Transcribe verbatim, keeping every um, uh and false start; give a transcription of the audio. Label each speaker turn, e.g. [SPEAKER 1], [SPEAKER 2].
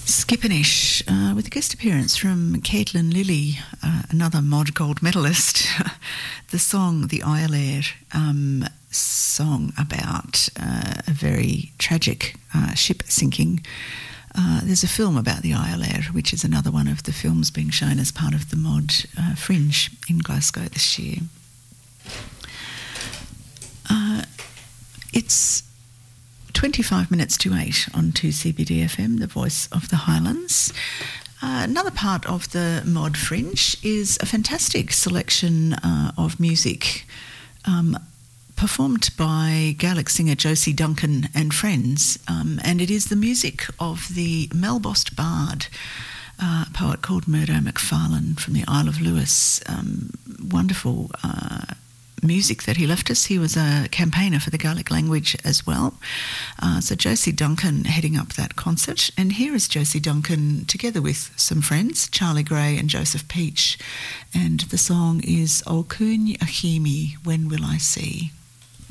[SPEAKER 1] Skippinish, uh, with a guest appearance from Caitlin Lilly, uh, another Mod Gold medalist. The song, The Islair, um, song about uh, a very tragic uh, ship sinking. Uh, there's a film about the Islair, which is another one of the films being shown as part of the Mod uh, Fringe in Glasgow this year. Uh, it's twenty-five minutes to eight on two C B D F M, the voice of the Highlands. Uh, another part of the Mod Fringe is a fantastic selection uh, of music um, performed by Gaelic singer Josie Duncan and friends, um, and it is the music of the Melbost Bard, uh, a poet called Murdo Macfarlane from the Isle of Lewis. Um, wonderful uh music that he left us. He was a campaigner for the Gaelic language as well. Uh, so Josie Duncan heading up that concert. And here is Josie Duncan together with some friends, Charlie Gray and Joseph Peach. And the song is Olcún Achimi, When Will I See?